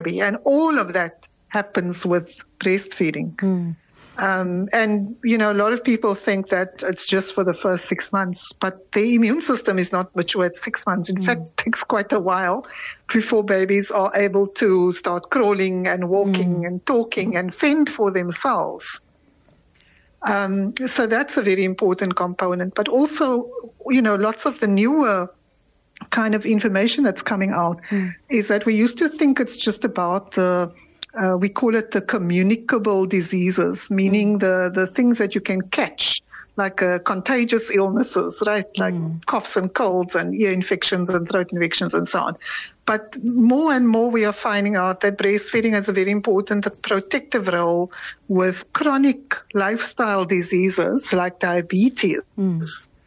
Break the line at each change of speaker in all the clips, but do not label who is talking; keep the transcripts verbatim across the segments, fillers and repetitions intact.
And all of that happens with breastfeeding.
Mm.
Um, and, you know, a lot of people think that it's just for the first six months, but the immune system is not mature at six months. In mm. fact, it takes quite a while before babies are able to start crawling and walking mm. and talking and fend for themselves. Um, so that's a very important component. But also, you know, lots of the newer kind of information that's coming out mm. is that we used to think it's just about the, uh, we call it the communicable diseases, meaning mm. the, the things that you can catch, like uh, contagious illnesses, right? Like mm. coughs and colds and ear infections and throat infections and so on. But more and more we are finding out that breastfeeding has a very important protective role with chronic lifestyle diseases like diabetes.
Mm.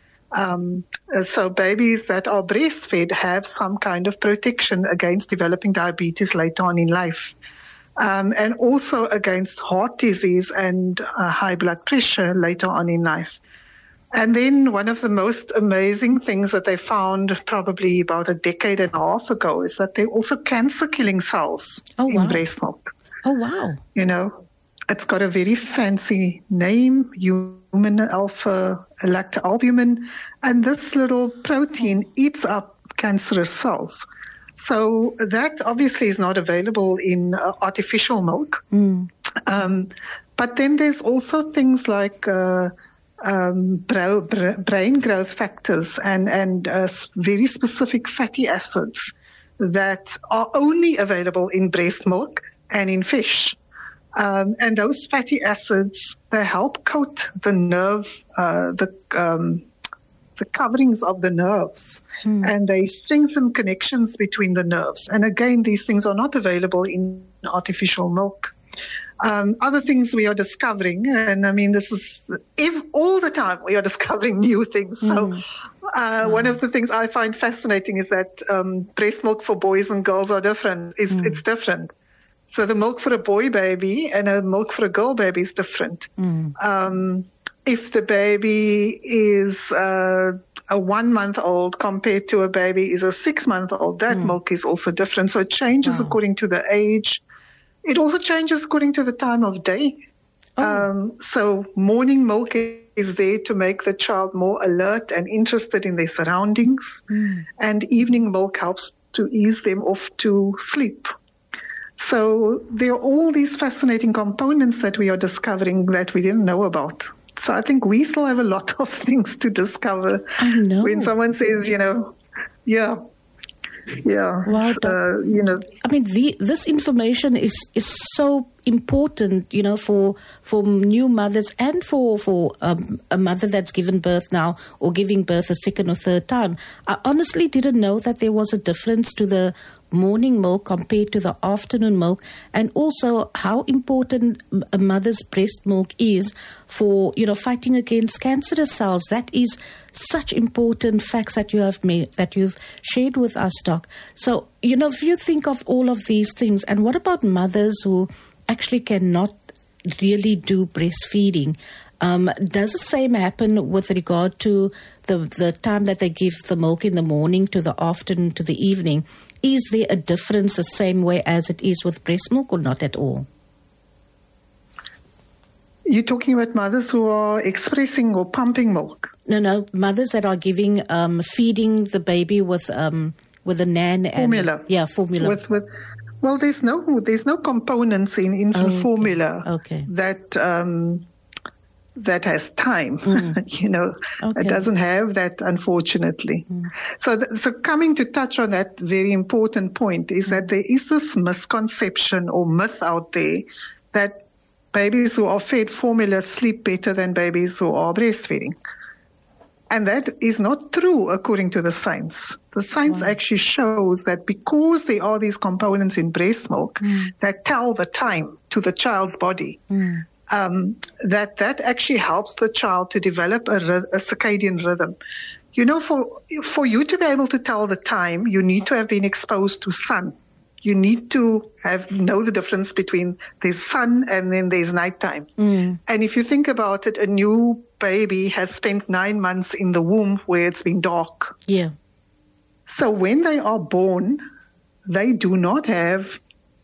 Um, so babies that are breastfed have some kind of protection against developing diabetes later on in life. Um, and also against heart disease and uh, high blood pressure later on in life. And then one of the most amazing things that they found probably about a decade and a half ago is that there are also cancer-killing cells
oh, wow.
in breast milk.
Oh, wow.
You know, it's got a very fancy name, human alpha lactalbumin, and this little protein eats up cancerous cells. So that obviously is not available in uh, artificial milk.
Mm.
Um, but then there's also things like uh, um, bra- bra- brain growth factors and, and uh, very specific fatty acids that are only available in breast milk and in fish. Um, and those fatty acids, they help coat the nerve, uh, the um, the coverings of the nerves, hmm. and they strengthen connections between the nerves. And again, these things are not available in artificial milk. Um, other things we are discovering, and I mean, this is if, all the time we are discovering new things. So
hmm.
uh,
wow.
one of the things I find fascinating is that um, breast milk for boys and girls are different. It's, hmm. it's different. So the milk for a boy baby and a milk for a girl baby is different.
Hmm.
Um, if the baby is uh, a one-month-old compared to a baby is a six-month-old, that mm. milk is also different. So it changes wow. according to the age. It also changes according to the time of day.
Oh.
Um, so morning milk is there to make the child more alert and interested in their surroundings.
Mm.
And evening milk helps to ease them off to sleep. So there are all these fascinating components that we are discovering that we didn't know about. So I think we still have a lot of things to discover.
I know.
When someone says, you know, yeah, yeah,
wow,
uh, you know.
I mean, the, this information is, is so important, you know, for for new mothers and for, for um, a mother that's given birth now or giving birth a second or third time. I honestly didn't know that there was a difference to the morning milk compared to the afternoon milk, and also how important a mother's breast milk is for, you know, fighting against cancerous cells. That is such important facts that you have made, that you've shared with us, Doc. So, you know, if you think of all of these things, and what about mothers who actually cannot really do breastfeeding? Um, does the same happen with regard to the the time that they give the milk in the morning to the afternoon to the evening? Is there a difference the same way as it is with breast milk or not at all?
You're talking about mothers who are expressing or pumping milk?
No, no, mothers that are giving, um, feeding the baby with um, with a nan and
formula.
Yeah, formula.
With with, well, there's no there's no components in infant
okay.
formula
okay.
that. Um, that has time,
mm.
you know,
okay.
it doesn't have that, unfortunately.
Mm.
So, th- so coming to touch on that very important point is mm. that there is this misconception or myth out there that babies who are fed formula sleep better than babies who are breastfeeding. And that is not true according to the science. The science wow. actually shows that because there are these components in breast milk
mm.
that tell the time to the child's body,
mm.
Um, that that actually helps the child to develop a, a circadian rhythm. You know, for for you to be able to tell the time, you need to have been exposed to sun. You need to have know the difference between there's sun and then there's nighttime.
Mm.
And if you think about it, a new baby has spent nine months in the womb where it's been dark.
Yeah.
So when they are born, they do not have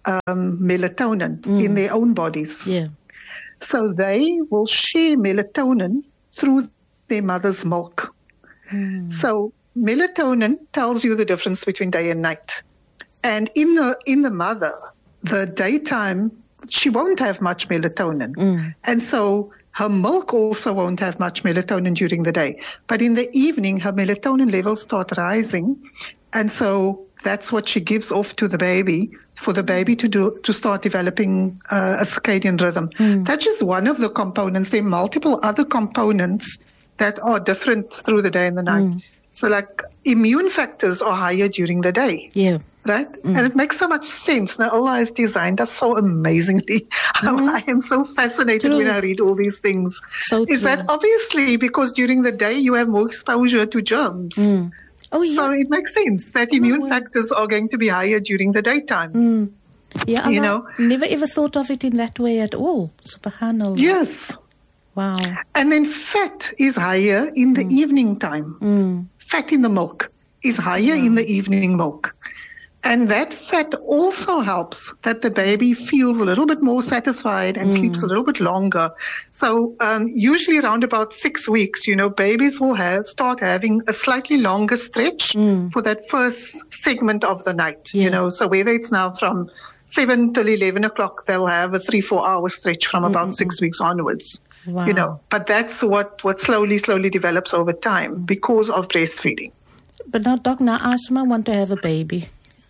um, melatonin mm. in their own bodies.
Yeah.
So they will share melatonin through their mother's milk. Mm. So melatonin tells you the difference between day and night. And in the in the mother, the daytime, she won't have much melatonin. Mm. And so her milk also won't have much melatonin during the day. But in the evening, her melatonin levels start rising. And so that's what she gives off to the baby for the baby to do to start developing uh, a circadian rhythm. Mm. That's just one of the components. There are multiple other components that are different through the day and the night. Mm. So like immune factors are higher during the day.
Yeah.
Right? Mm. And it makes so much sense. Now, Allah has designed us so amazingly. Mm. I am so fascinated true. when I read all these things.
So
Is
true.
that obviously because during the day you have more exposure to germs.
Mm. Oh, yeah.
So it makes sense that immune oh, factors are going to be higher during the daytime.
Mm. Yeah,
you
I
know?
never ever thought of it in that way at all. Subhanallah.
Yes.
Wow.
And then fat is higher in the mm. evening time.
Mm.
Fat in the milk is higher wow. in the evening milk. And that fat also helps that the baby feels a little bit more satisfied and mm. sleeps a little bit longer. So um, usually around about six weeks, you know, babies will have start having a slightly longer stretch mm. for that first segment of the night, yeah. you know. So whether it's now from seven till eleven o'clock, they'll have a three, four hour stretch from about mm-hmm. six weeks onwards.
Wow.
You know, but that's what, what slowly, slowly develops over time because of breastfeeding.
But now, Doc, now Asma want to have a baby.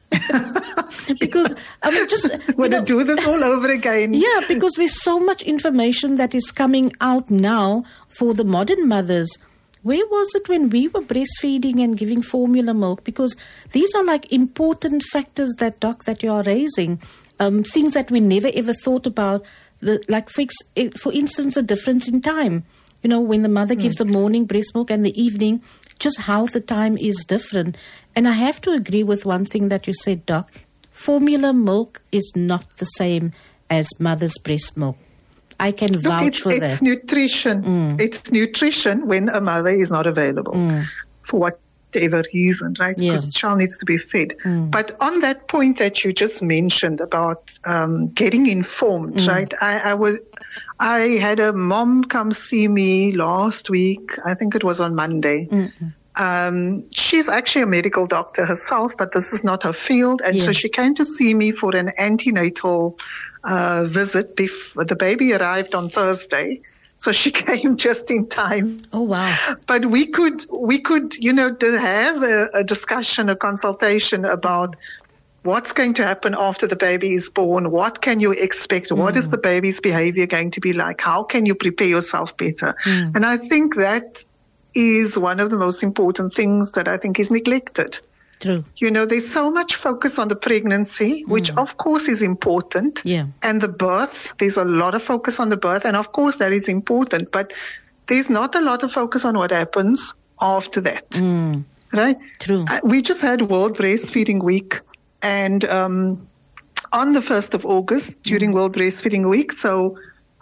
because
yes.
I mean, just
want to do this all over again.
Yeah, because there's so much information that is coming out now for the modern mothers. Where was it when we were breastfeeding and giving formula milk? Because these are like important factors that, Doc, that you are raising. Um, things that we never ever thought about. The, like, for, for instance, the difference in time. You know, when the mother gives the morning breast milk and the evening, just how the time is different. And I have to agree with one thing that you said, Doc. Formula milk is not the same as mother's breast milk. I can
Look,
vouch
it's,
for
it's
that.
It's nutrition. Mm. It's nutrition when a mother is not available mm. for whatever reason, right?
Yeah.
Because the child needs to be fed.
Mm.
But on that point that you just mentioned about um, getting informed, mm. right? I, I was, I had a mom come see me last week. I think it was on Monday. Mm-hmm. Um, she's actually a medical doctor herself, but this is not her field. And yeah. so she came to see me for an antenatal uh, visit. Bef- the baby arrived on Thursday. So she came just in time.
Oh, wow.
But we could, we could, you know, to have a, a discussion, a consultation about what's going to happen after the baby is born. What can you expect? Mm. What is the baby's behavior going to be like? How can you prepare yourself better? Mm. And I think that is one of the most important things that I think is neglected.
True.
You know, there's so much focus on the pregnancy, which mm. of course is important.
Yeah.
And the birth, there's a lot of focus on the birth. And of course that is important, but there's not a lot of focus on what happens after that.
Mm.
Right?
True.
Uh, we just had World Breastfeeding Week. And um, on the first of August, during mm. World Breastfeeding Week, so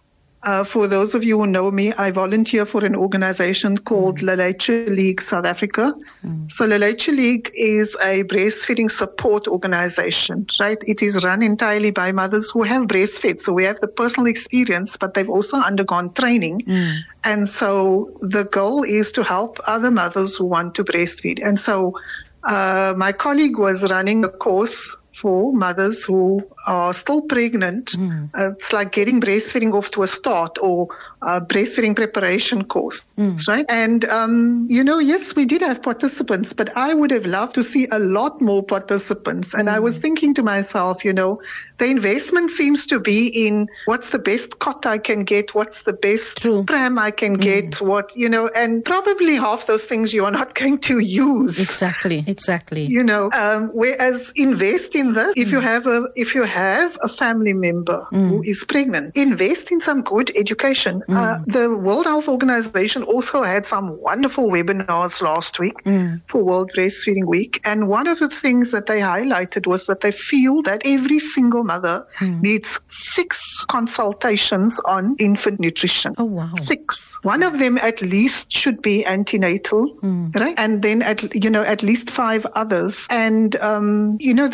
Uh, for those of you who know me, I volunteer for an organization called mm. Leleche League South Africa. Mm. So Leleche League is a breastfeeding support organization, right? It is run entirely by mothers who have breastfed. So we have the personal experience, but they've also undergone training. Mm. And so the goal is to help other mothers who want to breastfeed. And so uh, my colleague was running a course for mothers who are still pregnant. Mm. Uh, it's like getting breastfeeding off to a start or uh, breastfeeding preparation course, mm. right? And, um, you know, yes, we did have participants, but I would have loved to see a lot more participants. And mm. I was thinking to myself, you know, the investment seems to be in what's the best cot I can get, what's the best
True.
pram I can mm. get, what, you know, and probably half those things you are not going to use.
Exactly, exactly.
You know, um, whereas invest in this, if mm. you have a, if you have a family member mm. who is pregnant, invest in some good education. Mm. Uh, the World Health Organization also had some wonderful webinars last week mm. for World Breastfeeding Week. And one of the things that they highlighted was that they feel that every single mother mm. needs six consultations on infant nutrition.
Oh, wow.
Six. One of them at least should be antenatal, mm. right? And then at, you know, at least five others. And, um, you know, that we were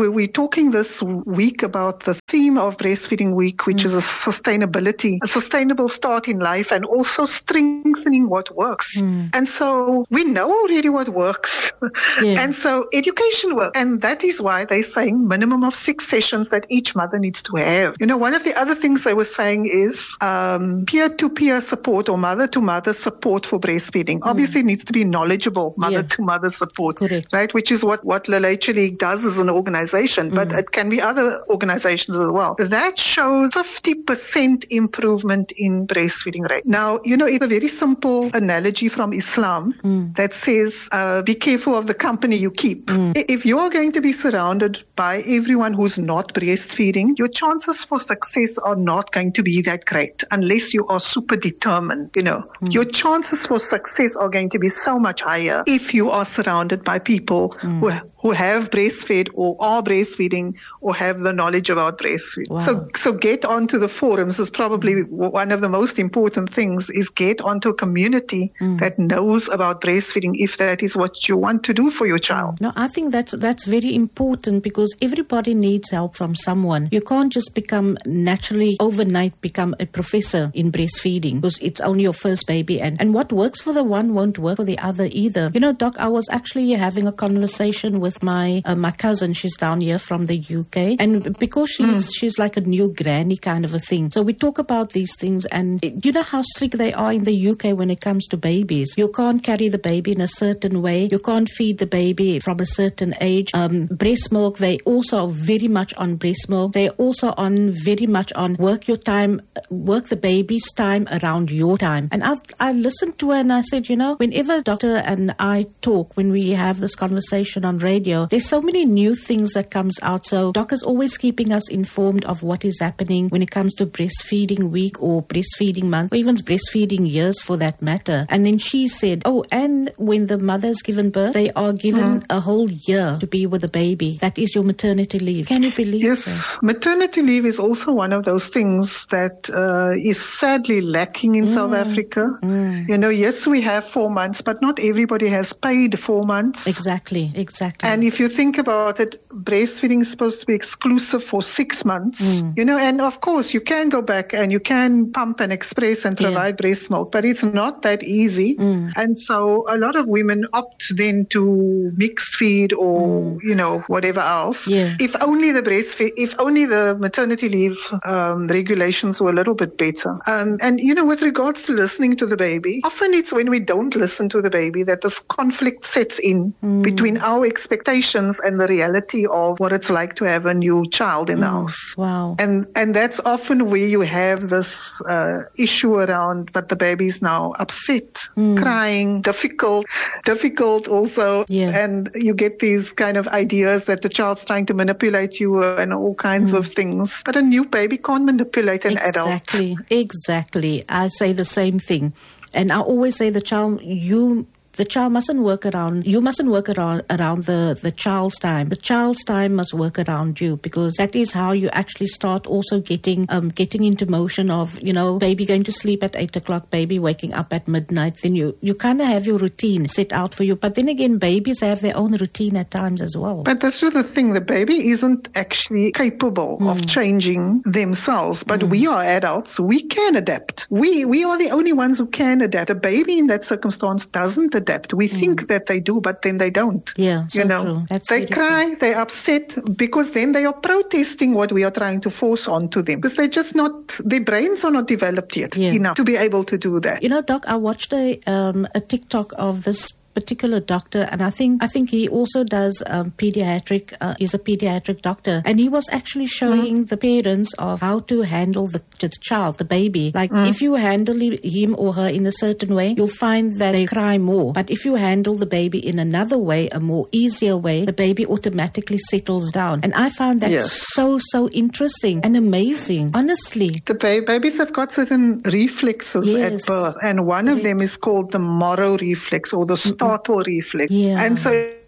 we're talking this week about the theme of Breastfeeding Week, which mm. is a sustainability, a sustainable start in life, and also strengthening what works. Mm. And so we know already what works. Yeah. And so education works. And that is why they're saying minimum of six sessions that each mother needs to have. You know, one of the other things they were saying is um, peer-to-peer support or mother-to-mother support for breastfeeding. Mm. Obviously, it needs to be knowledgeable mother-to-mother yeah. support, Correct. Right? Which is what, what La Leche League does as an organization, but mm. it can be other organizations as well. That shows fifty percent improvement in breastfeeding rate. Now, you know, it's a very simple analogy from Islam mm. that says, uh, be careful of the company you keep. Mm. If you are going to be surrounded by everyone who's not breastfeeding, your chances for success are not going to be that great unless you are super determined, you know. Mm. Your chances for success are going to be so much higher if you are surrounded by people mm. who who have breastfed or are breastfeeding or have the knowledge about breastfeeding. Wow. So so get onto the forums is probably mm. one of the most important things, is get onto a community mm. that knows about breastfeeding if that is what you want to do for your child.
No, I think that's that's very important, because everybody needs help from someone. You can't just become naturally overnight become a professor in breastfeeding, because it's only your first baby, and, and what works for the one won't work for the other either. You know, Doc, I was actually having a conversation with With my uh, my cousin. She's down here from the U K, and because she's mm. she's like a new granny kind of a thing. So we talk about these things, and you know how strict they are in the U K when it comes to babies. You can't carry the baby in a certain way. You can't feed the baby from a certain age. Um, breast milk, they also are very much on breast milk. They're also on very much on work your time, work the baby's time around your time. And I I listened to her and I said, you know, whenever Doctor and I talk, when we have this conversation on radio, there's so many new things that comes out. So Doc is always keeping us informed of what is happening when it comes to breastfeeding week or breastfeeding month, or even breastfeeding years for that matter. And then she said, oh, and when the mother is given birth, they are given mm. a whole year to be with the baby. That is your maternity leave. Can you believe
yes,
that?
Yes, maternity leave is also one of those things that uh, is sadly lacking in mm. South Africa. Mm. You know, yes, we have four months, but not everybody has paid four months.
Exactly, exactly.
And if you think about it, breastfeeding is supposed to be exclusive for six months, mm. you know, and of course you can go back and you can pump and express and provide yeah. breast milk, but it's not that easy. Mm. And so a lot of women opt then to mixed feed or, mm. you know, whatever else. Yeah. If only the breastfeed, if only the maternity leave um, regulations were a little bit better. Um, and, you know, with regards to listening to the baby, often it's when we don't listen to the baby that this conflict sets in mm. between our expectations and the reality of what it's like to have a new child in mm, the house.
Wow.
And and that's often where you have this uh, issue around, but the baby's now upset, mm. crying, difficult, difficult also. Yeah. And you get these kind of ideas that the child's trying to manipulate you and all kinds mm. of things. But a new baby can't manipulate an
exactly,
adult.
Exactly, exactly. I say the same thing. And I always say the child, you... The child mustn't work around, you mustn't work around, around the, the child's time. The child's time must work around you, because that is how you actually start also getting um, getting into motion of, you know, baby going to sleep at eight o'clock, baby waking up at midnight. Then you, you kind of have your routine set out for you. But then again, babies have their own routine at times as well.
But that's the thing, the baby isn't actually capable mm. of changing themselves. But mm. we are adults, we can adapt. We, we are the only ones who can adapt. A baby in that circumstance doesn't adapt. We mm. think that they do, but then they don't.
Yeah, so
you know,
true. That's
they cry, true. They're upset, because then they are protesting what we are trying to force onto them, because they're just not, their brains are not developed yet yeah. enough to be able to do that.
You know, Doc, I watched a um, a TikTok of this particular doctor, and I think I think he also does um, pediatric. Uh, he's a pediatric doctor, and he was actually showing mm. the parents of how to handle the, the child, the baby. Like mm. if you handle him or her in a certain way, you'll find that they cry more. But if you handle the baby in another way, a more easier way, the baby automatically settles down. And I found that yes. so so interesting and amazing. Honestly,
the ba- babies have got certain reflexes yes. at birth, and one of them is called the Moro reflex or the startle reflex.
Yeah.
And so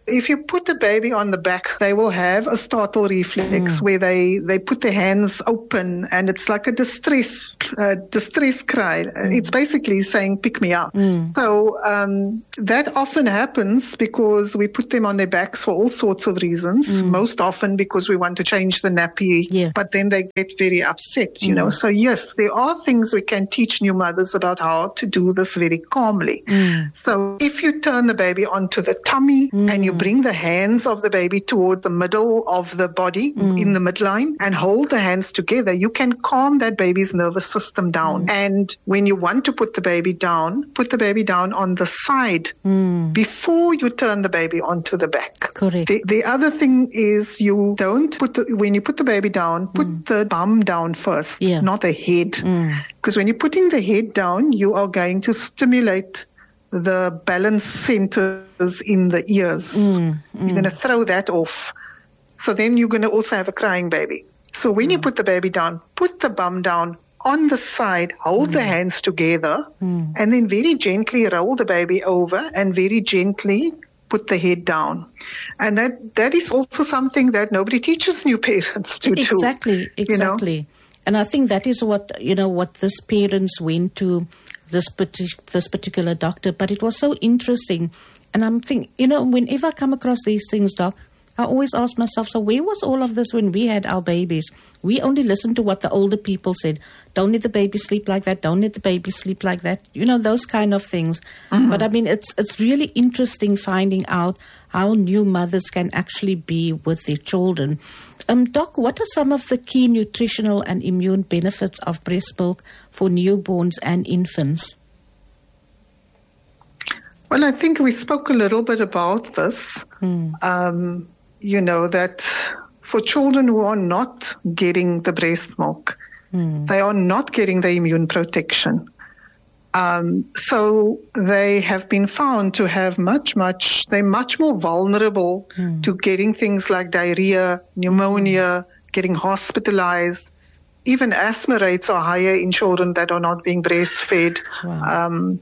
if you put the baby on the back, they will have a startle reflex mm. where they, they put their hands open and it's like a distress uh, distress cry. Mm. It's basically saying, pick me up. Mm. So um, that often happens because we put them on their backs for all sorts of reasons, mm. most often because we want to change the nappy,
yeah.
but then they get very upset, you mm. know. So yes, there are things we can teach new mothers about how to do this very calmly. Mm. So if you turn the baby onto the tummy mm. and you bring the hands of the baby toward the middle of the body mm. in the midline and hold the hands together, you can calm that baby's nervous system down. Mm. And when you want to put the baby down, put the baby down on the side mm. before you turn the baby onto the back.
Correct.
The, the other thing is you don't put the, when you put the baby down, put mm. the bum down first,
yeah.
not the head. Because mm. when you're putting the head down, you are going to stimulate the balance centers in the ears. Mm, mm. You're going to throw that off. So then you're going to also have a crying baby. So when mm. you put the baby down, put the bum down on the side, hold mm. the hands together, mm. and then very gently roll the baby over and very gently put the head down. And that, that is also something that nobody teaches new parents to
exactly,
do.
Exactly, exactly. You know? And I think that is what, you know, what this parents went to this partic- this particular doctor. But it was so interesting. And I'm thinking, you know, whenever I come across these things, Doc, I always ask myself, so where was all of this when we had our babies? We only listened to what the older people said. Don't let the baby sleep like that. Don't let the baby sleep like that. You know, those kind of things. Mm-hmm. But I mean, it's it's really interesting finding out how new mothers can actually be with their children. Um, Doc, what are some of the key nutritional and immune benefits of breast milk for newborns and infants?
Well, I think we spoke a little bit about this. Mm. Um, you know, that for children who are not getting the breast milk, mm. they are not getting the immune protection. Um, so they have been found to have much, much, they're much more vulnerable mm. to getting things like diarrhea, pneumonia, mm. getting hospitalized. Even asthma rates are higher in children that are not being breastfed. Wow. Um,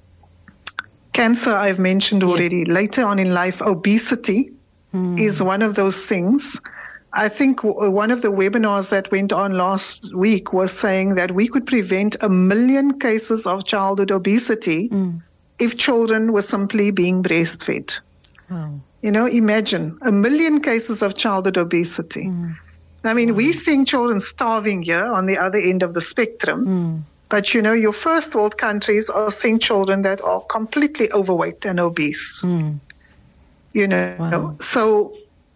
cancer, I've mentioned already. Yeah. Later on in life, obesity mm. is one of those things. I think w- one of the webinars that went on last week was saying that we could prevent a million cases of childhood obesity mm. if children were simply being breastfed. Wow. You know, imagine a million cases of childhood obesity. Mm. I mean, wow. we're seeing children starving here on the other end of the spectrum. Mm. But, you know, your first world countries are seeing children that are completely overweight and obese. Mm. You know, wow. so...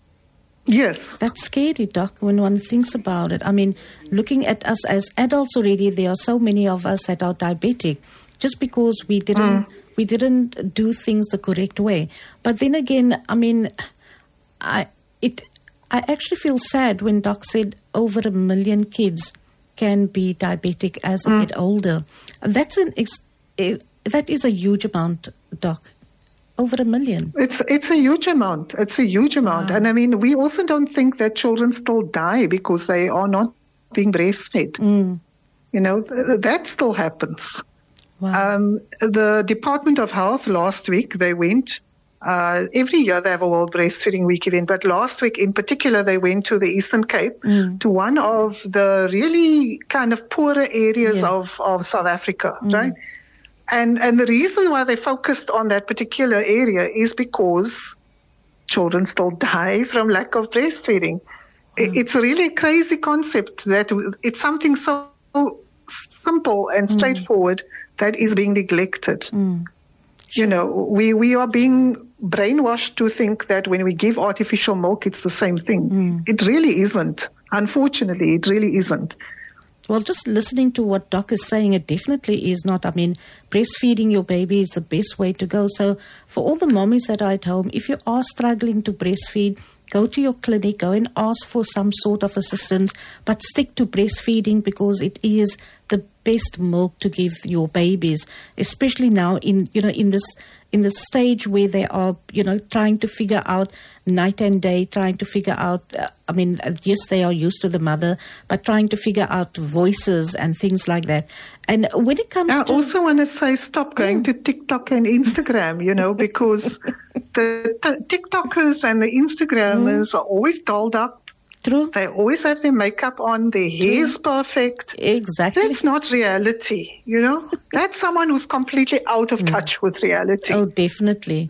Yes.
That's scary, Doc, when one thinks about it. I mean, looking at us as adults already, there are so many of us that are diabetic just because we didn't mm. we didn't do things the correct way. But then again, I mean, I it I actually feel sad when Doc said over a million kids can be diabetic as mm. they get older. That's an ex- that is a huge amount, Doc. Over a million.
It's it's a huge amount. It's a huge amount. Wow. And I mean, we also don't think that children still die because they are not being breastfed. Mm. You know, th- that still happens. Wow. Um, the Department of Health last week, they went, uh, every year they have a World Breastfeeding Week event, but last week in particular, they went to the Eastern Cape, mm. to one of the really kind of poorer areas yeah. of, of South Africa, mm. right? And and the reason why they focused on that particular area is because children still die from lack of breastfeeding. Mm. It's a really crazy concept that it's something so simple and straightforward mm. that is being neglected. Mm. Sure. You know, we, we are being brainwashed to think that when we give artificial milk, it's the same thing. Mm. It really isn't. Unfortunately, it really isn't.
Well, just listening to what Doc is saying, it definitely is not. I mean, breastfeeding your baby is the best way to go. So for all the mommies that are at home, if you are struggling to breastfeed, go to your clinic, go and ask for some sort of assistance, but stick to breastfeeding because it is the best milk to give your babies, especially now in, you know, in this in the stage where they are, you know, trying to figure out night and day trying to figure out, uh, I mean, uh, yes, they are used to the mother, but trying to figure out voices and things like that. And when it comes
I
to...
I also want to say stop going yeah. to TikTok and Instagram, you know, because the t- TikTokers and the Instagrammers mm. are always dolled up.
True.
They always have their makeup on, their hair is perfect.
Exactly.
That's not reality, you know. That's someone who's completely out of touch mm. with reality.
Oh, definitely.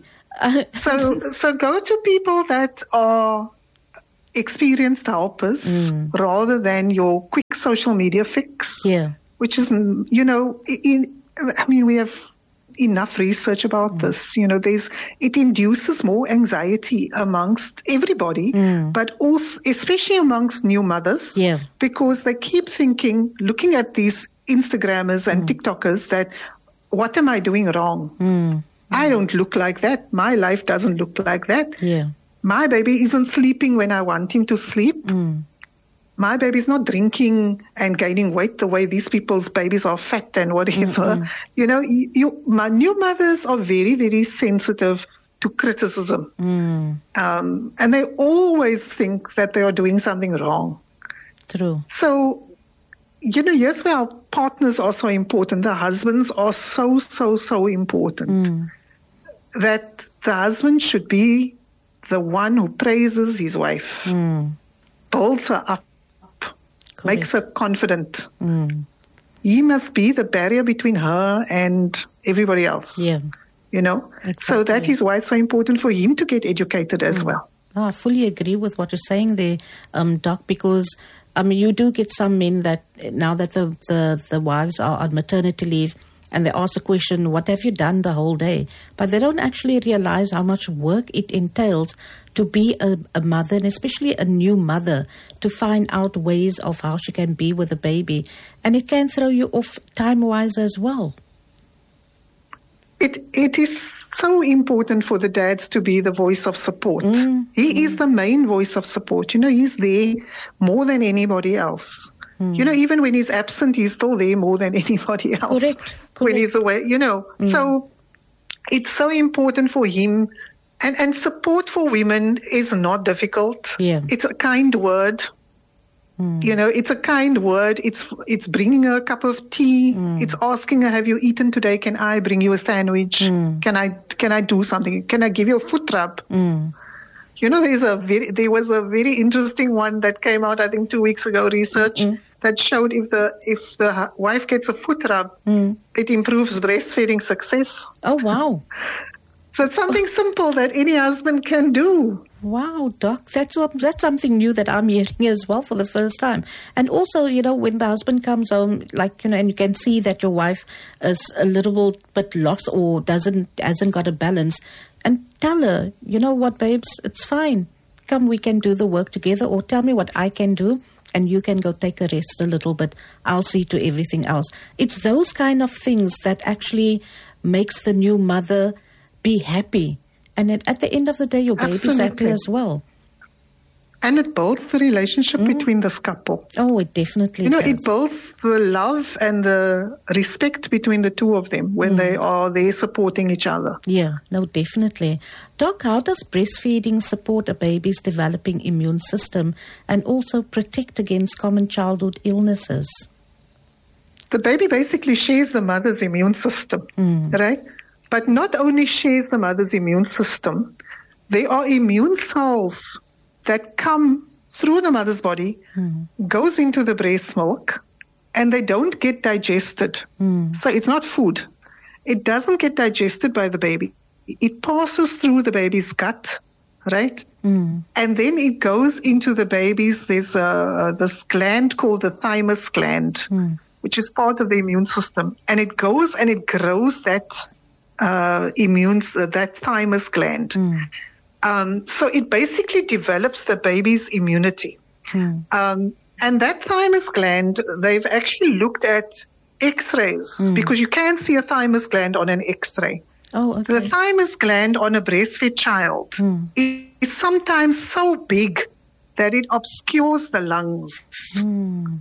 so so go to people that are experienced helpers mm. rather than your quick social media fix.
Yeah.
Which is, you know, in, I mean, we have enough research about mm. this. You know, there's it induces more anxiety amongst everybody, mm. but also especially amongst new mothers,
yeah.
because they keep thinking, looking at these Instagrammers and mm. TikTokers, that what am I doing wrong?
Mm.
I don't look like that. My life doesn't look like that.
Yeah.
My baby isn't sleeping when I want him to sleep.
Mm.
My baby's not drinking and gaining weight the way these people's babies are fat and whatever. Mm-hmm. You know, you, you, my new mothers are very, very sensitive to criticism.
Mm.
Um, and they always think that they are doing something wrong.
True.
So, you know, yes, where our partners are so important. The husbands are so, so, so important.
Mm.
That the husband should be the one who praises his wife,
mm.
builds her up,
Correct.
makes her confident.
Mm.
He must be the barrier between her and everybody else.
Yeah.
You know?
Exactly.
So that is why it's so important for him to get educated as
mm.
well.
Oh, I fully agree with what you're saying there, um, Doc, because I mean, you do get some men that now that the, the, the wives are on maternity leave and they ask the question, what have you done the whole day? But they don't actually realize how much work it entails to be a, a mother, and especially a new mother, to find out ways of how she can be with a baby. And it can throw you off time-wise as well.
It It is so important for the dads to be the voice of support. Mm, he mm. is the main voice of support. You know, he's there more than anybody else. Mm. You know, even when he's absent, he's still there more than anybody else.
Correct. Correct.
When he's away, you know. Mm. So it's so important for him. And, and support for women is not difficult.
Yeah.
It's a kind word. Mm. You know, it's a kind word. It's it's bringing her a cup of tea. Mm. It's asking her, "Have you eaten today? Can I bring you a sandwich? Mm. Can I can I do something? Can I give you a foot rub?"
Mm.
You know, there's a very, there was a very interesting one that came out, I think, two weeks ago. Research mm. that showed if the if the wife gets a foot rub,
mm.
it improves breastfeeding success.
Oh wow!
So it's something simple that any husband can do.
Wow, Doc, that's that's something new that I'm hearing as well for the first time. And also, you know, when the husband comes home, like, you know, and you can see that your wife is a little bit lost or doesn't hasn't got a balance, and tell her, you know what, babes, it's fine. Come, we can do the work together, or tell me what I can do, and you can go take a rest a little bit. I'll see to everything else. It's those kind of things that actually makes the new mother be happy. And at, at the end of the day, your baby's
Absolutely.
happy as well.
And it builds the relationship mm. between this couple.
Oh, it definitely
You know,
does.
it builds the love and the respect between the two of them when mm. they are there supporting each other.
Yeah, no, definitely. Doc, how does breastfeeding support a baby's developing immune system and also protect against common childhood illnesses?
The baby basically shares the mother's immune system,
mm.
right? But not only shares the mother's immune system, there are immune cells that come through the mother's body,
mm.
goes into the breast milk, and they don't get digested.
Mm.
So it's not food. It doesn't get digested by the baby. It passes through the baby's gut, right?
Mm.
And then it goes into the baby's, there's a, this gland called the thymus gland,
mm.
which is part of the immune system. And it goes and it grows that uh, immune, that thymus gland.
Mm.
Um, so it basically develops the baby's immunity.
Mm.
Um, and that thymus gland, they've actually looked at X-rays
mm.
because you can see a thymus gland on an X-ray.
Oh, okay.
The thymus gland on a breastfed child
mm.
is sometimes so big that it obscures the lungs.
Mm.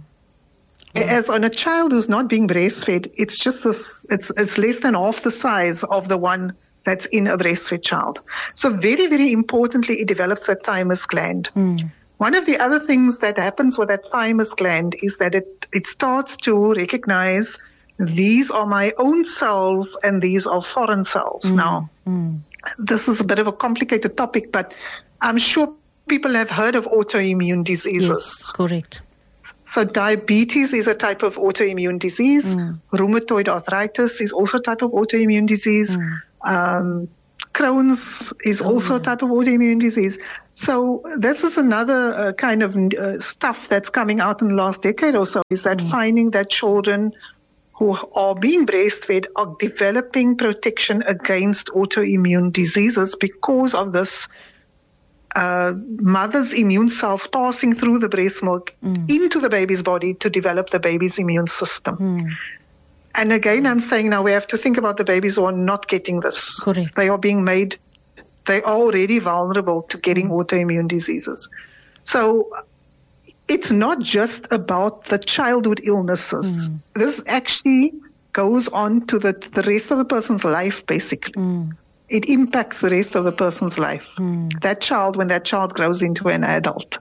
As on a child who's not being breastfed, it's just this, it's, it's less than half the size of the one that's in a breastfed child. So very, very importantly, it develops a thymus gland.
Mm.
One of the other things that happens with that thymus gland is that it, it starts to recognize these are my own cells and these are foreign cells.
Mm.
Now,
Mm.
this is a bit of a complicated topic, but I'm sure people have heard of autoimmune diseases.
Yes, correct.
So diabetes is a type of autoimmune disease.
Mm.
Rheumatoid arthritis is also a type of autoimmune disease.
Mm.
Um, Crohn's is
Oh,
also
yeah.
a type of autoimmune disease. So this is another uh, kind of uh, stuff that's coming out in the last decade or so, is that finding that children who are being breastfed are developing protection against autoimmune diseases because of this uh, mother's immune cells passing through the breast milk into the baby's body to develop the baby's immune system.
Mm.
And again, I'm saying now we have to think about the babies who are not getting this.
Correct.
They are being made, they are already vulnerable to getting autoimmune diseases. So it's not just about the childhood illnesses.
Mm.
This actually goes on to the, the rest of the person's life, basically.
Mm.
It impacts the rest of the person's life.
Mm.
That child, when that child grows into an adult.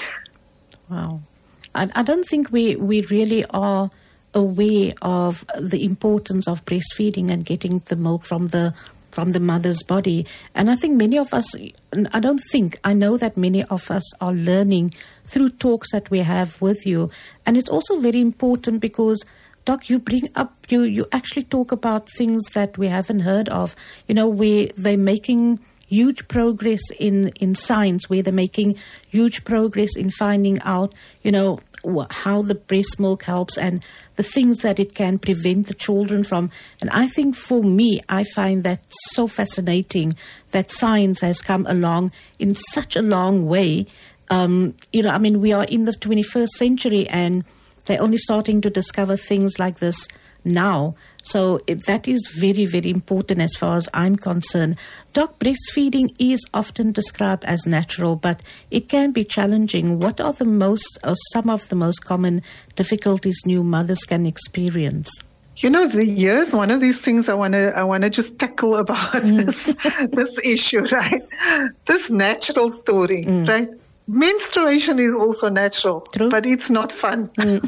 Wow. I, I don't think we, we really are aware of the importance of breastfeeding and getting the milk from the from the mother's body. And I think many of us, I don't think, I know that many of us are learning through talks that we have with you. And it's also very important because, Doc, you bring up, you, you actually talk about things that we haven't heard of, you know, where they're making huge progress in, in science, where they're making huge progress in finding out, you know, wh- how the breast milk helps and the things that it can prevent the children from. And I think for me, I find that so fascinating that science has come along in such a long way. Um, you know, I mean, we are in the twenty-first century and they're only starting to discover things like this now. So it, that is very, very important as far as I'm concerned. Doc, breastfeeding is often described as natural, but it can be challenging. What are the most, or some of the most common difficulties new mothers can experience?
You know, the years, one of these things I want to I want to just tackle about
Mm.
this this issue, right? This natural story,
Mm.
right? Menstruation is also natural,
True.
but it's not fun.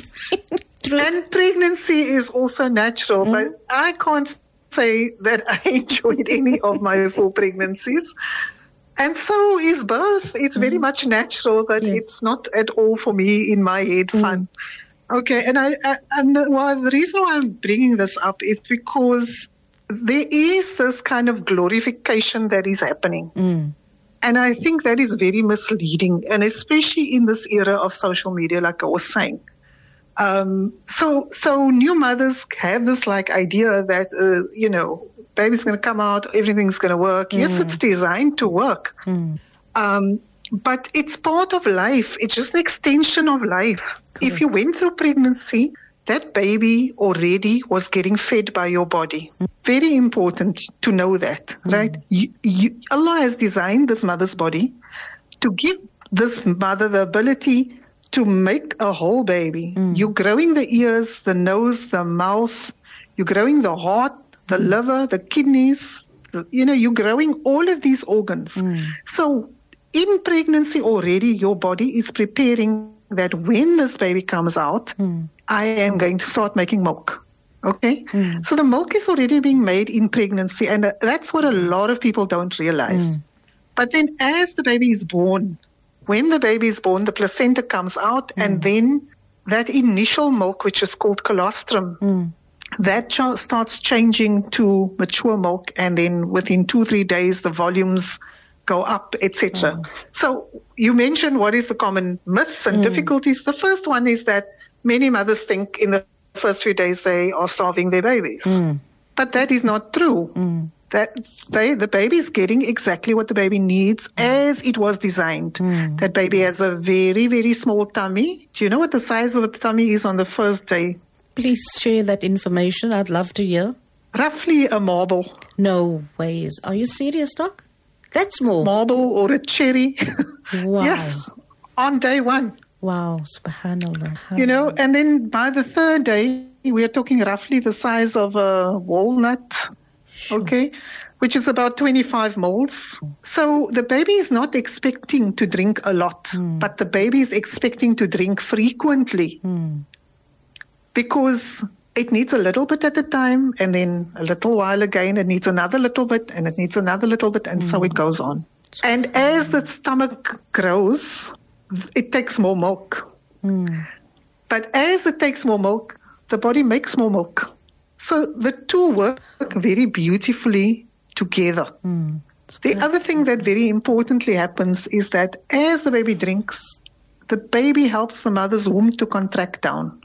True.
And pregnancy is also natural, but I can't say that I enjoyed any of my full pregnancies. And so is birth. It's very much natural, but
Yeah.
it's not at all for me in my head fun. Okay, and I, I and the, well, the reason why I'm bringing this up is because there is this kind of glorification that is happening.
Mm.
And I think that is very misleading, and especially in this era of social media, like I was saying. Um, so, so new mothers have this like idea that, uh, you know, baby's going to come out, everything's going to work. Yes, it's designed to work.
Mm.
Um, but it's part of life. It's just an extension of life. If you went through pregnancy, that baby already was getting fed by your body. Very important to know that, right? You, you, Allah has designed this mother's body to give this mother the ability to make a whole baby. You're growing the ears, the nose, the mouth. You're growing the heart, the liver, the kidneys. the- You know, you're growing all of these organs. So in pregnancy already, your body is preparing that when this baby comes out, I am going to start making milk. Okay? So the milk is already being made in pregnancy, and uh, that's what a lot of people don't realize. But then as the baby is born, when the baby is born, the placenta comes out, and then that initial milk, which is called colostrum, that ch- starts changing to mature milk, and then within two, three days, the volumes go up, et cetera. So you mentioned what is the common myths and difficulties. The first one is that many mothers think in the first few days they are starving their babies. But that is not true. That they, the baby is getting exactly what the baby needs as it was designed. That baby has a very, very small tummy. Do you know what the size of the tummy is on the first day?
Please share that information. I'd love to hear.
Roughly a marble.
No ways. Are you serious, Doc? That's more.
Marble or a cherry.
Wow.
Yes, on day one.
Wow. Subhanallah.
You know, and then by the third day, we are talking roughly the size of a walnut.
Sure.
Okay, which is about twenty-five mils. So the baby is not expecting to drink a lot, mm. but the baby is expecting to drink frequently mm. because it needs a little bit at a time, and then a little while again it needs another little bit, and it needs another little bit, and mm. so it goes on. And as the stomach grows, it takes more milk. Mm. But as it takes more milk, the body makes more milk. So the two work very beautifully together. Mm. The other thing that very importantly happens is that as the baby drinks, the baby helps the mother's womb to contract down.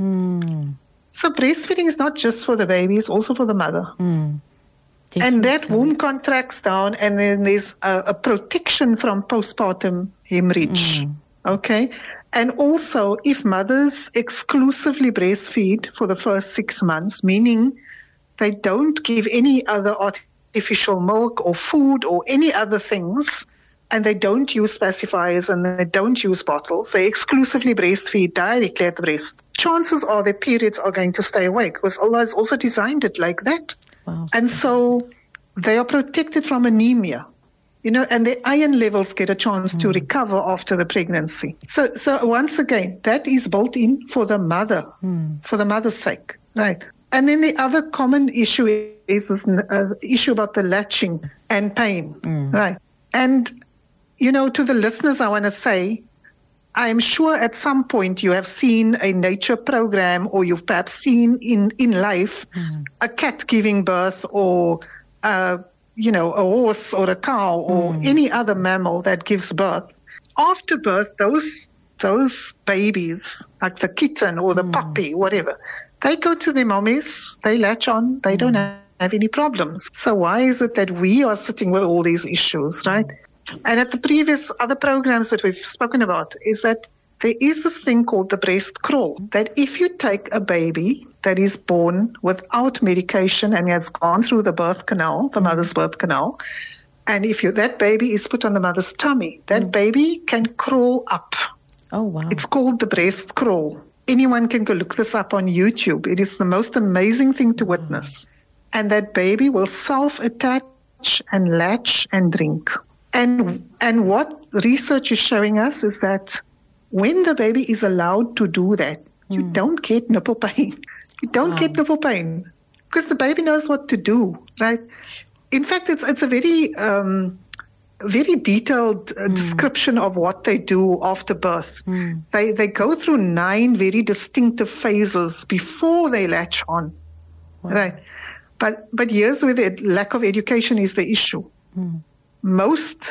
Mm. So breastfeeding is not just for the baby, it's also for the mother. Mm. And that womb contracts down, and then there's a, a protection from postpartum hemorrhage. Mm. Okay? And also, if mothers exclusively breastfeed for the first six months, meaning they don't give any other artificial milk or food or any other things, and they don't use pacifiers and they don't use bottles, they exclusively breastfeed directly at the breast, chances are their periods are going to stay awake, because Allah has also designed it like that. Wow. And so they are protected from anemia. You know, and their iron levels get a chance mm. to recover after the pregnancy. So, so once again, that is built in for the mother, mm. for the mother's sake, right? And then the other common issue is this uh, issue about the latching and pain, mm. right? And, you know, to the listeners, I want to say, I'm sure at some point you have seen a nature program, or you've perhaps seen in, in life mm. a cat giving birth, or uh you know, a horse or a cow or mm. any other mammal that gives birth. After birth, those those babies, like the kitten or the mm. puppy, whatever, they go to their mommies, they latch on, they mm. don't have any problems. So why is it that we are sitting with all these issues, right? And at the previous other programs that we've spoken about is that there is this thing called the breast crawl, that if you take a baby that is born without medication and has gone through the birth canal, the mother's birth canal, and if you, that baby is put on the mother's tummy, that mm. baby can crawl up.
Oh, wow.
It's called the breast crawl. Anyone can go look this up on YouTube. It is the most amazing thing to witness. Mm. And that baby will self-attach and latch and drink. And and what research is showing us is that when the baby is allowed to do that, you mm. don't get nipple pain. You don't wow. get nipple pain because the baby knows what to do, right? In fact, it's it's a very um, very detailed uh, mm. description of what they do after birth. Mm. They they go through nine very distinctive phases before they latch on, wow. right? But but here's where the lack of education is the issue. Mm. Most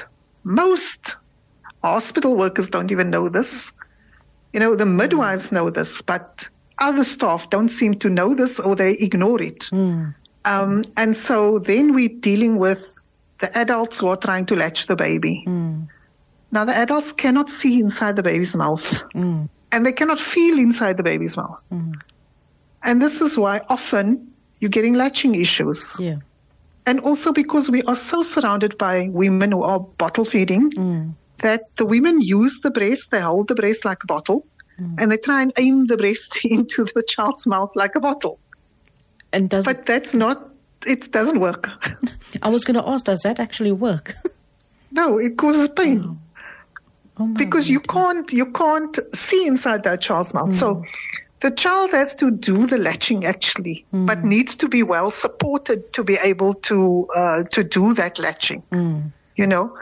most hospital workers don't even know this. You know, the midwives know this, but other staff don't seem to know this, or they ignore it. Mm. Um, and so then we're dealing with the adults who are trying to latch the baby. Mm. Now, the adults cannot see inside the baby's mouth, mm. and they cannot feel inside the baby's mouth. Mm. And this is why often you're getting latching issues.
Yeah.
And also because we are so surrounded by women who are bottle feeding, mm. that the women use the breast, they hold the breast like a bottle, mm. and they try and aim the breast into the child's mouth like a bottle.
And does
but
it,
that's not, it doesn't work.
I was going to ask, does that actually work?
No, it causes pain. Oh. Oh because you
God.
can't, you can't see inside that child's mouth. Mm. So the child has to do the latching actually, mm. but needs to be well supported to be able to, uh, to do that latching, mm. you know.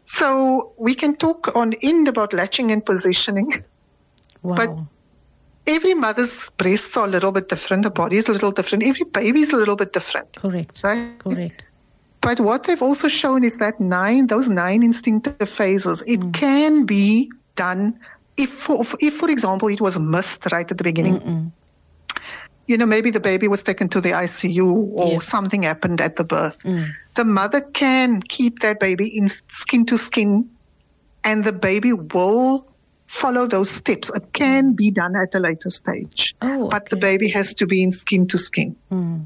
So we can talk on end about latching and positioning,
wow.
but every mother's breasts are a little bit different, her body is a little different, every baby is a little bit different.
Correct,
right?
correct.
But what they've also shown is that nine, those nine instinctive phases, it mm. can be done if, for, if, for example, it was missed right at the beginning. Mm-mm. You know, maybe the baby was taken to the I C U or yeah. something happened at the birth. Mm. The mother can keep that baby in skin to skin, and the baby will follow those steps. It can be done at a later stage,
oh,
but
okay.
the baby has to be in skin to skin.
Mm.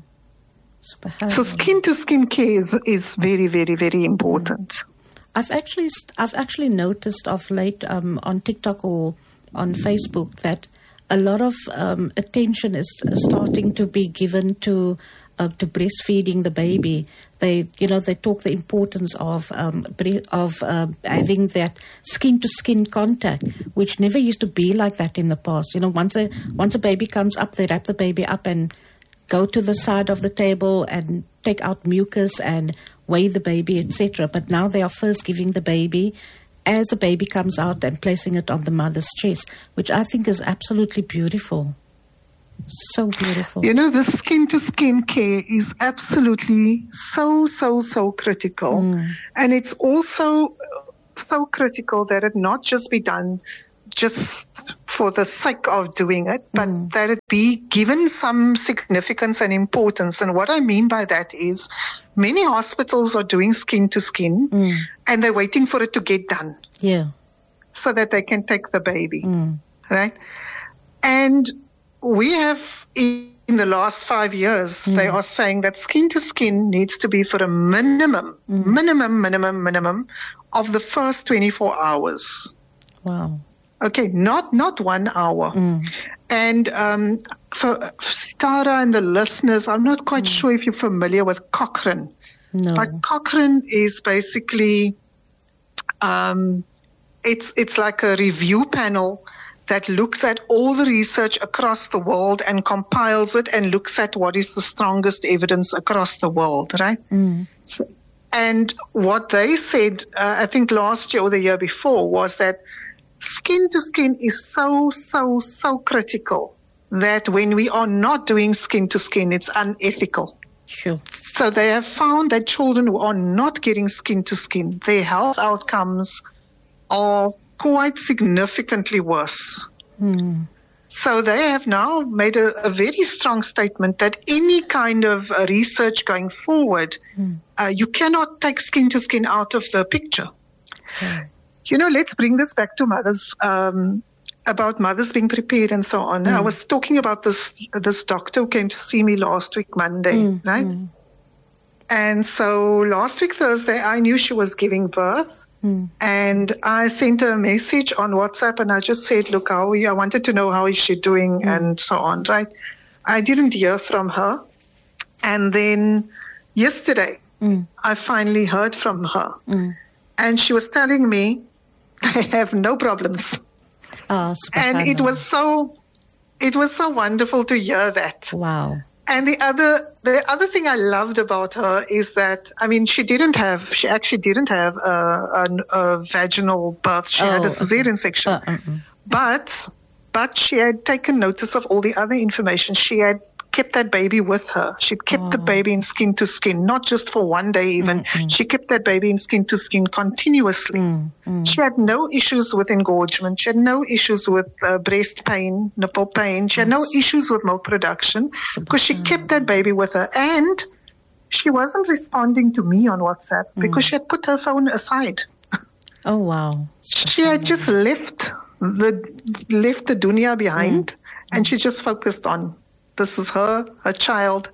So skin to skin care is, is very, very, very important. Mm.
I've actually I've actually noticed of late um, on TikTok or on Facebook that a lot of um, attention is starting to be given to uh, to breastfeeding the baby. They, you know, they talk the importance of um, bre- of uh, having that skin to skin contact, which never used to be like that in the past. You know, once a once a baby comes up, they wrap the baby up and go to the side of the table and take out mucus and weigh the baby, et cetera. But now they are first giving the baby as the baby comes out and placing it on the mother's chest, which I think is absolutely beautiful. So beautiful.
You know, the skin-to-skin care is absolutely so, so, so critical. Mm. And it's also so critical that it not just be done just for the sake of doing it, but mm. that it be given some significance and importance. And what I mean by that is many hospitals are doing skin-to-skin mm. and they're waiting for it to get done.
Yeah.
So that they can take the baby.
Mm.
Right? And we have, in the last five years, mm. they are saying that skin to skin needs to be for a minimum, mm. minimum, minimum, minimum of the first twenty-four hours.
Wow.
Okay, not not one hour.
Mm.
And um, for Stara and the listeners, I'm not quite mm. sure if you're familiar with Cochrane.
No.
But Cochrane is basically, um, it's it's like a review panel that looks at all the research across the world and compiles it and looks at what is the strongest evidence across the world, right?
Mm.
So, and what they said, uh, I think last year or the year before, was that skin to skin is so, so, so critical that when we are not doing skin to skin, it's unethical.
Sure.
So they have found that children who are not getting skin to skin, their health outcomes are quite significantly worse.
Mm.
So they have now made a, a very strong statement that any kind of uh, research going forward, mm. uh, you cannot take skin to skin out of the picture.
Mm.
You know, let's bring this back to mothers, um, about mothers being prepared and so on. Mm. I was talking about this this doctor who came to see me last week, Monday,
mm.
right?
Mm.
And so last week, Thursday, I knew she was giving birth.
Mm.
And I sent her a message on WhatsApp and I just said, look, how are you? I wanted to know how is she doing mm. and so on, right? I didn't hear from her. And then yesterday,
mm.
I finally heard from her.
Mm.
And she was telling me, I have no problems.
Oh,
and it was so, it was so wonderful to hear that.
Wow.
And the other, the other thing I loved about her is that, I mean, she didn't have, she actually didn't have a, a, a vaginal birth. She
oh,
had a cesarean
okay.
section.
Uh, uh-uh.
But, but she had taken notice of all the other information. She had kept that baby with her. She'd kept oh. the baby in skin to skin, not just for one day even. Mm-hmm. She kept that baby in skin to skin continuously.
Mm-hmm.
She had no issues with engorgement. She had no issues with uh, breast pain, nipple pain. She had no issues with milk production because she kept that baby with her. And she wasn't responding to me on WhatsApp mm. because she had put her phone aside.
Oh, wow.
She had just left the, left the dunya behind mm. and she just focused on this is her, her child,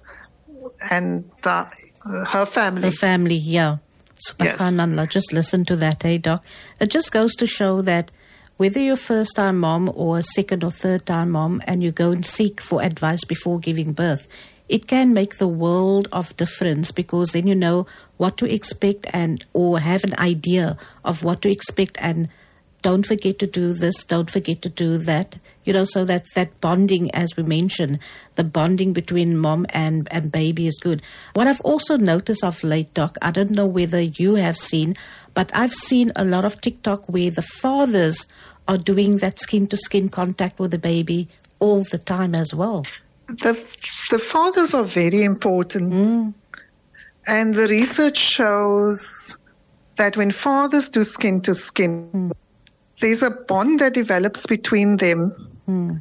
and uh, her family.
Her family, yeah. Subhanallah. Yes. Just listen to that, hey, Doc. It just goes to show that whether you're a first-time mom or a second or third-time mom and you go and seek for advice before giving birth, it can make the world of difference because then you know what to expect and or have an idea of what to expect and don't forget to do this, don't forget to do that, you know, so that that bonding, as we mentioned, the bonding between mom and, and baby is good. What I've also noticed of late, Doc, I don't know whether you have seen, but I've seen a lot of TikTok where the fathers are doing that skin-to-skin contact with the baby all the time as well.
The, the fathers are very important.
Mm.
And the research shows that when fathers do skin-to-skin, mm. there's a bond that develops between them.
Mm.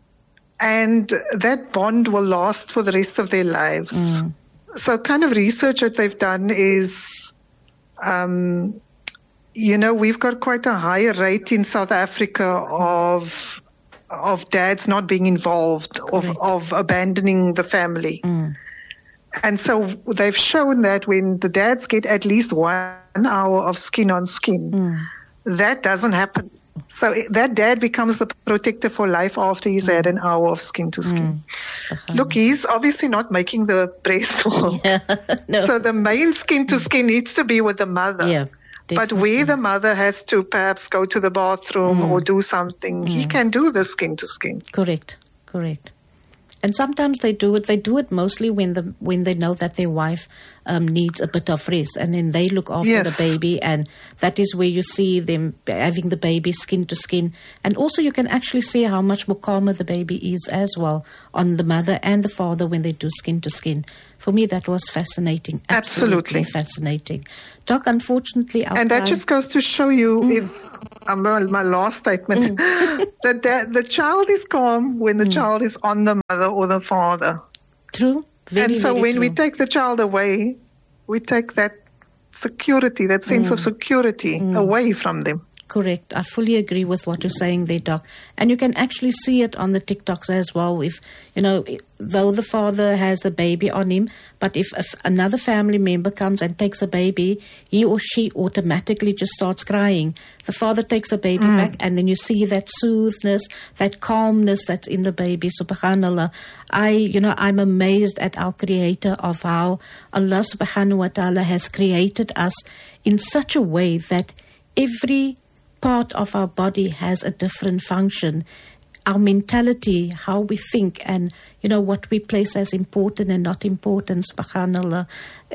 And that bond will last for the rest of their lives.
Mm.
So kind of research that they've done is, um, you know, we've got quite a higher rate in South Africa of of dads not being involved, of, of abandoning the family.
Mm.
And so they've shown that when the dads get at least one hour of skin on skin,
mm.
that doesn't happen So that dad becomes the protector for life after he's mm. had an hour of skin to skin. Mm. Look, he's obviously not making the breast milk. Yeah. No. So the main skin to skin needs to be with the mother.
Yeah,
but where the mother has to perhaps go to the bathroom mm. or do something, mm. he can do the skin to skin.
Correct, correct. And sometimes they do it. They do it mostly when the when they know that their wife um, needs a bit of rest, and then they look after yes. the baby, and that is where you see them having the baby skin to skin. And also, you can actually see how much more calmer the baby is as well on the mother and the father when they do skin to skin. For me, that was fascinating. Absolutely, Absolutely. fascinating. Doc, unfortunately, our
and that
time,
just goes to show you mm. if. Um, my last statement, mm. that the, the child is calm when the mm. child is on the mother or the father.
True. Very,
and so
very
when
true.
we take the child away, we take that security, that sense mm. of security mm. away from them.
Correct. I fully agree with what you're saying there, Doc. And you can actually see it on the TikToks as well. If, you know, though the father has a baby on him, but if, if another family member comes and takes a baby, he or she automatically just starts crying. The father takes the baby mm. back, and then you see that soothness, that calmness that's in the baby. Subhanallah. I, you know, I'm amazed at our Creator of how Allah subhanahu wa ta'ala has created us in such a way that every part of our body has a different function. Our mentality, how we think, and you know what we place as important and not important. Subhanallah.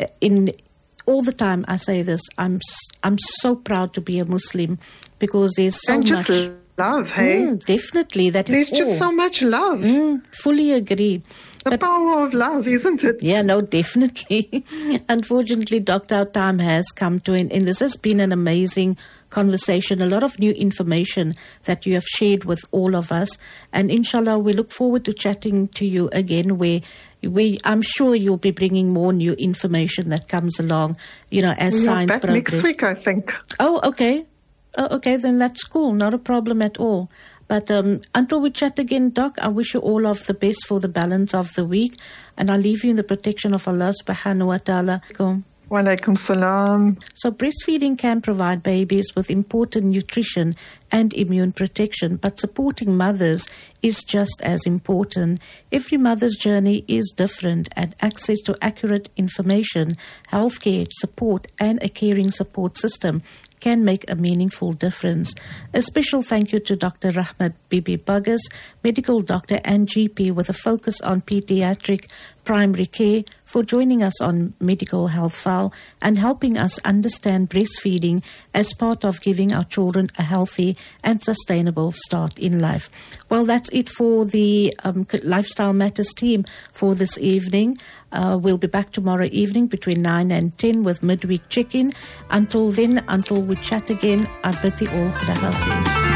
In all the time, I say this. I'm I'm so proud to be a Muslim because there's so
and
much
just love. Hey,
mm, definitely that
there's
is
just
all.
so much love.
Mm, fully agree.
The but, power of love, isn't it?
Yeah, no, definitely. Unfortunately, Doctor, our time has come to an end. This has been an amazing conversation, a lot of new information that you have shared with all of us. And inshallah, we look forward to chatting to you again where we, I'm sure you'll be bringing more new information that comes along, you know, as
we
science
back
progress.
Next week, I think.
Oh, okay. Oh, okay, then that's cool. Not a problem at all. But um, until we chat again, Doc, I wish you all of the best for the balance of the week. And I'll leave you in the protection of Allah subhanahu wa ta'ala. Go.
Wa alaikum salam.
So breastfeeding can provide babies with important nutrition and immune protection, but supporting mothers is just as important. Every mother's journey is different, and access to accurate information, healthcare support, and a caring support system can make a meaningful difference. A special thank you to Doctor Rahmat Bibi Bagas, medical doctor and G P with a focus on pediatric primary care, for joining us on Medical Health File and helping us understand breastfeeding as part of giving our children a healthy and sustainable start in life. Well, that's it for the um, Lifestyle Matters team for this evening. Uh, we'll be back tomorrow evening between nine and ten with midweek check-in. Until then, until we chat again, I bid you all Khuda Hafiz.